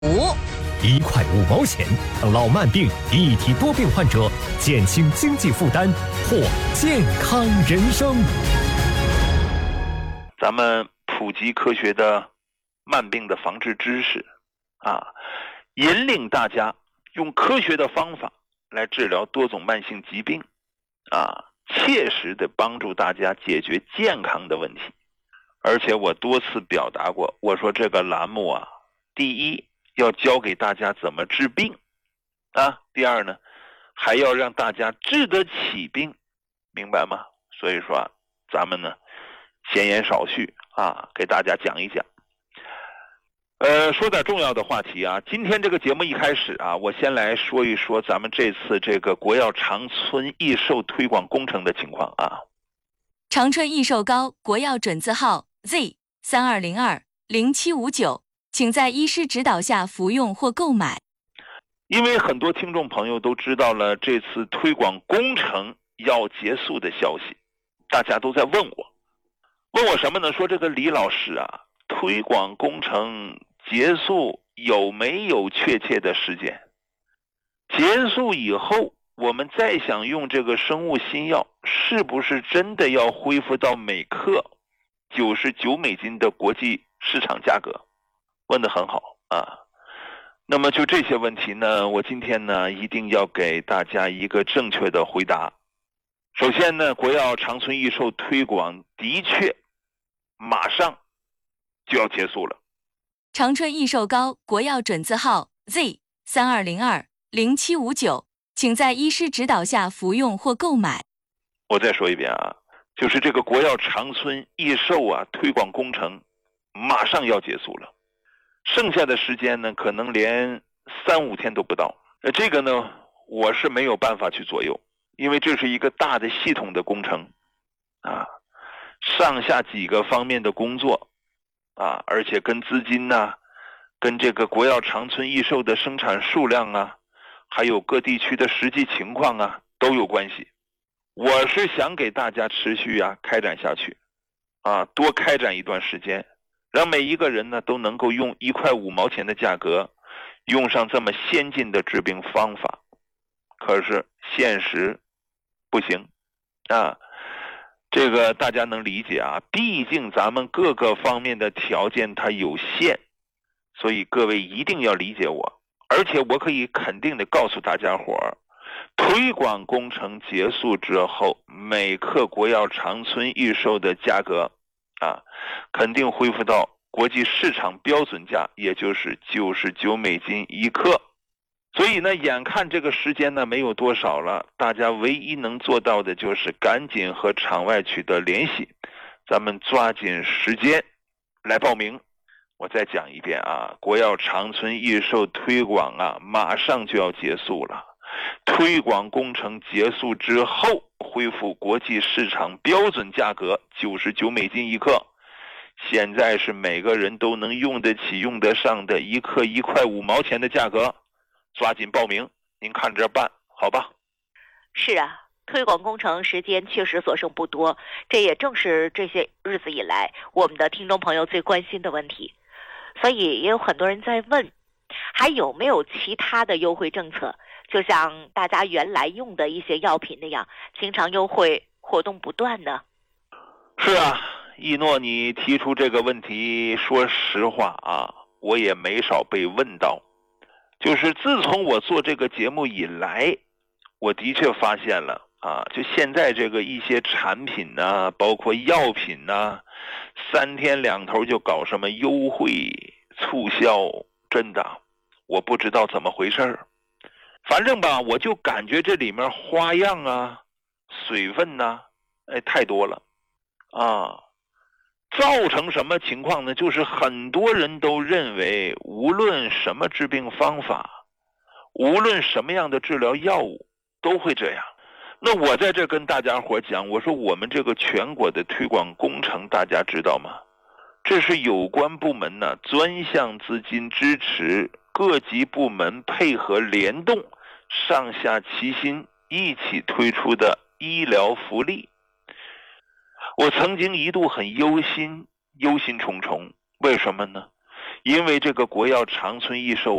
1块5毛钱，让老慢病、一体多病患者减轻经济负担，获健康人生。 咱们普及科学的慢病的防治知识引领大家用科学的方法来治疗多种慢性疾病切实的帮助大家解决健康的问题。而且我多次表达过，我说这个栏目第一要教给大家怎么治病第二呢，还要让大家治得起病，明白吗？所以说咱们呢闲言少叙给大家讲一讲。说点重要的话题今天这个节目一开始我先来说一说咱们这次这个国药长春益寿推广工程的情况长春益寿膏国药准字号 Z32020759，请在医师指导下服用或购买。 因为很多听众朋友都知道了这次推广工程要结束的消息，大家都在问我什么呢？说这个李老师推广工程结束有没有确切的时间？结束以后我们再想用这个生物新药，是不是真的要恢复到每克99美金的国际市场价格？问得很好那么就这些问题呢，我今天呢一定要给大家一个正确的回答。首先呢，国药长春益寿推广的确马上就要结束了。 长春益寿膏国药准字号 Z32020759，请在医师指导下服用或购买。 我再说一遍就是这个国药长春益寿推广工程马上要结束了，剩下的时间呢可能连3-5天都不到。这个呢我是没有办法去左右，因为这是一个大的系统的工程上下几个方面的工作而且跟资金跟这个国药长春益寿的生产数量还有各地区的实际情况都有关系。我是想给大家持续开展下去多开展一段时间，让每一个人呢都能够用1块5毛钱的价格用上这么先进的治病方法。可是现实不行这个大家能理解毕竟咱们各个方面的条件它有限，所以各位一定要理解我。而且我可以肯定的告诉大家伙推广工程结束之后，每克国药长春益寿的价格肯定恢复到国际市场标准价，也就是99美金一克。所以呢，眼看这个时间呢没有多少了，大家唯一能做到的就是赶紧和场外取得联系，咱们抓紧时间来报名。我再讲一遍国药长春益寿推广马上就要结束了。推广工程结束之后，恢复国际市场标准价格99美金一克。现在是每个人都能用得起用得上的一克1块5毛钱的价格，抓紧报名，您看着办好吧？ 是推广工程时间确实所剩不多，这也正是这些日子以来我们的听众朋友最关心的问题。所以也有很多人在问，还有没有其他的优惠政策，就像大家原来用的一些药品那样，经常优惠活动不断呢？ 是一诺你提出这个问题，说实话我也没少被问到。就是自从我做这个节目以来，我的确发现了就现在这个一些产品包括药品3天2头就搞什么优惠促销，真的我不知道怎么回事反正我就感觉这里面花样水分太多了造成什么情况呢？就是很多人都认为无论什么治病方法，无论什么样的治疗药物都会这样。那我在这跟大家伙讲，我说我们这个全国的推广工程大家知道吗？这是有关部门专项资金支持，各级部门配合联动，上下齐心一起推出的医疗福利。我曾经一度很忧心忡忡，为什么呢？ 因为这个国药长春益寿